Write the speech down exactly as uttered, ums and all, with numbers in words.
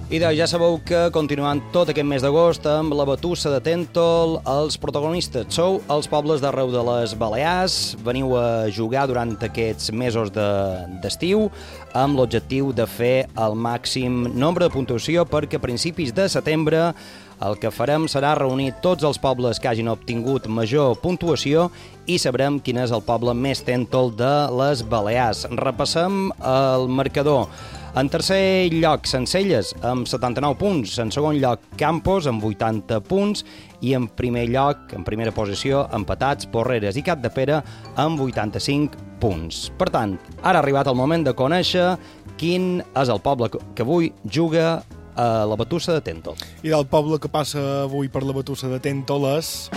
I doncs ja sabeu que continuant tot aquest mes d'agost amb la batussa de Tèntol, els protagonistes sou els pobles d'arreu de les Balears. Veniu a jugar durant aquests mesos d'estiu amb l'objectiu de fer el màxim nombre de puntuació perquè a principis de setembre el que farem serà reunir tots els pobles que hagin obtingut major puntuació i sabrem quin és el poble més Tèntol de les Balears. Repassem el marcador. En tercer lloc, Sencelles, amb setanta-nou punts. En segon lloc, Campos, amb vuitanta punts. I en primer lloc, en primera posició, empatats, Porreres i Capdepera, amb vuitanta-cinc punts. Per tant, ara ha arribat el moment de conèixer quin és el poble que avui juga a la batussa de Tèntol. I del poble que passa avui per la batussa de Tèntol és...